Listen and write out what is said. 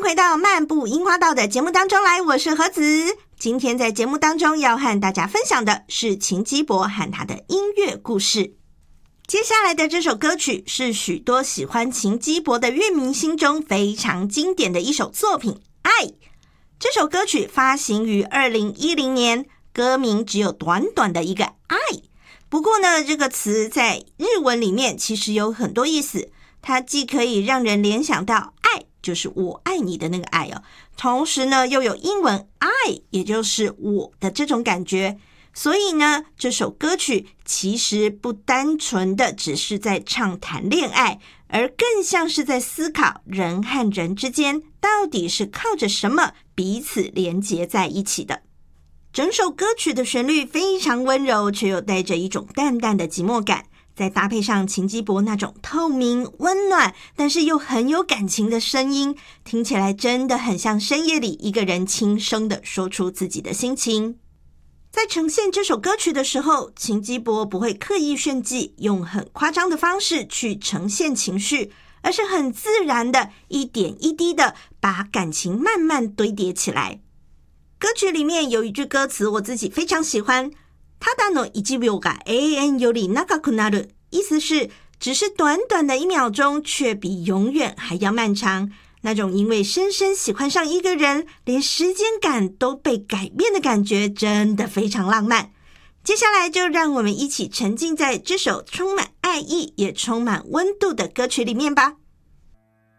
回到漫步樱花道的节目当中来，我是何子。今天在节目当中要和大家分享的是秦基博和他的音乐故事。接下来的这首歌曲是许多喜欢秦基博的乐迷心中非常经典的一首作品《爱》。这首歌曲发行于2010年，歌名只有短短的一个爱。不过呢，这个词在日文里面其实有很多意思，它既可以让人联想到爱，就是我爱你的那个爱哦，同时呢又有英文爱，也就是我的这种感觉。所以呢，这首歌曲其实不单纯的只是在畅谈恋爱，而更像是在思考人和人之间到底是靠着什么彼此连结在一起的。整首歌曲的旋律非常温柔，却又带着一种淡淡的寂寞感，再搭配上秦基博那种透明温暖但是又很有感情的声音，听起来真的很像深夜里一个人轻声的说出自己的心情。在呈现这首歌曲的时候，秦基博不会刻意炫技，用很夸张的方式去呈现情绪，而是很自然的一点一滴的把感情慢慢堆叠起来。歌曲里面有一句歌词我自己非常喜欢，ただの1秒が永遠より長くなる，意思是只是短短的1秒钟，却比永远还要漫长。那种因为深深喜欢上一个人，连时间感都被改变的感觉，真的非常浪漫。接下来就让我们一起沉浸在这首充满爱意也充满温度的歌曲里面吧。